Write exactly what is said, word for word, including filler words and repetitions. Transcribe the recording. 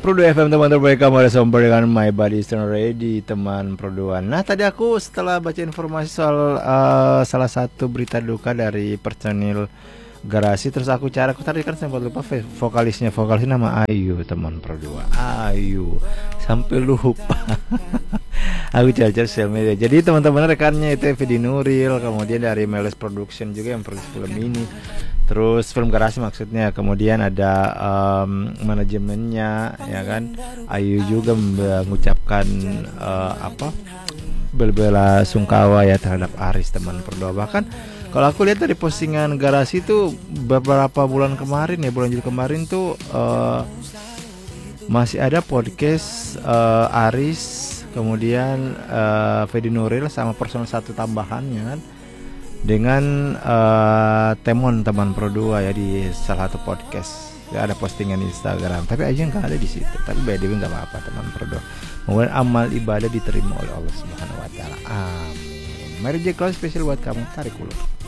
Prodo F M teman terbaik kamu ada somber dengan My Body Stone Ready teman Prodoan. Nah tadi aku setelah baca informasi soal uh, salah satu berita duka dari personil garasi, terus aku cari, aku tadi kan sempat lupa vokalisnya, vokalisnya nama Ayu teman Prodoan. Ayu sampai lupa. Aku cari-cari sosial media. Jadi teman-teman rekannya itu Fedi Nuril, kemudian dari Meles Production juga yang produksi film ini. Terus film garasi maksudnya, kemudian ada um, manajemennya, ya kan. Ayu juga mengucapkan uh, apa bela-bela sungkawa ya terhadap Aris teman Perdoa. Bahkan kalau aku lihat dari postingan garasi itu beberapa bulan kemarin ya, bulan Juli kemarin tuh uh, masih ada podcast uh, Aris, kemudian uh, Fedi Nuril sama personel satu tambahannya kan, dengan uh, Temon teman Pro dua ya di salah satu podcast. Ya, ada postingan Instagram, tapi aja nggak ada di situ. Tapi by the way nggak apa-apa teman Pro dua. Moga amal ibadah diterima oleh Allah Subhanahu Wa Taala. Amin. Mari Jack Close spesial buat kamu, tarik ulur.